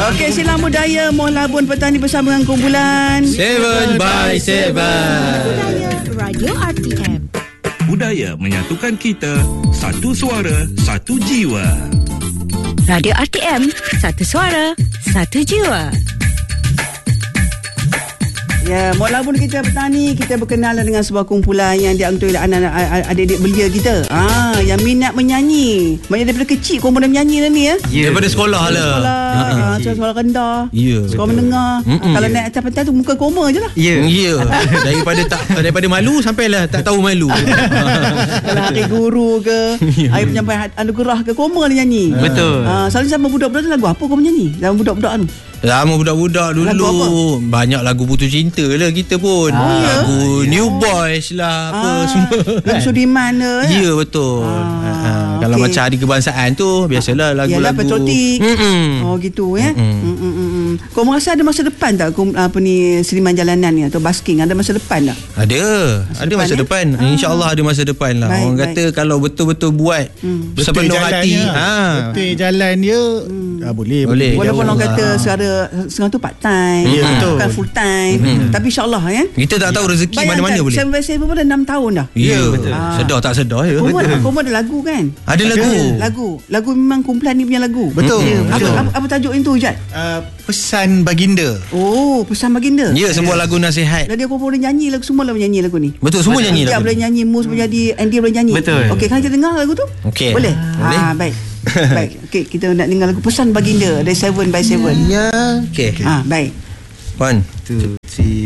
Okey, silang budaya Moh Labun Petani bersama dengan kumpulan 7x7. Budaya Radio RTM. Budaya menyatukan kita, satu suara, satu jiwa. Radio RTM, satu suara, satu jiwa. Ya, Moh Labun kita petani, kita berkenalan dengan sebuah kumpulan yang dianggap oleh anak-anak adik-adik belia kita. Yang minat menyanyi. Banyak daripada kecil korang dah menyanyi dah ni ya. Daripada sekolah lah. Sekolah rendah. Ya. Sekolah menengah. Kalau naik atas pentas tu muka koma je lah. Ya. Daripada malu sampailah tak tahu malu. Kalau hari guru ke, hari penyampaian anugerah ke, koma dia nyanyi. Betul. Selalu sama budak-budak tu lagu apa kau menyanyi? Zaman budak-budak tu. Lama budak-budak dulu Lagu banyak lagu putus cinta lah kita pun. Lagu New Boys lah apa semua. Lagu Sudiman tu. Ya betul. Kalau okey. macam hari kebangsaan tu biasalah lagu-lagu. Yalah patriotik. Oh gitu ya. Kau merasa ada masa depan tak seniman jalanan ni atau basking ada masa depan tak? Ada masa depan. InsyaAllah ada masa depan lah. Baik, Orang kata kalau betul-betul buat sepenuh hati. Betul jalan dia boleh. Walaupun orang kata sekarang tu part time, bukan full time, tapi insyaAllah ya. Kita tak tahu rezeki mana-mana boleh. 7x7 pun dah 6 tahun dah. Ya betul. Sedar tak sedar ya. Kau ada lagu kan? Ada lagu. Lagu memang kumpulan ni punya lagu. Betul. Apa tajuk itu Ujat? Pesan baginda. Oh, pesan baginda. Ya, semua lagu nasihat. Jadi aku boleh nyanyi lagu, semua lah menyanyi lagu ni. Betul, semua nyanyi Dia lagu. boleh nyanyi, Mus boleh jadi, Andy boleh nyanyi. Betul. Okey, kan kita dengar lagu tu? Okey. Boleh? Boleh. Baik. Baik. Okey, kita nak dengar lagu Pesan Baginda dari 7x7. Ya. Okey. Baik. 1, 2, 3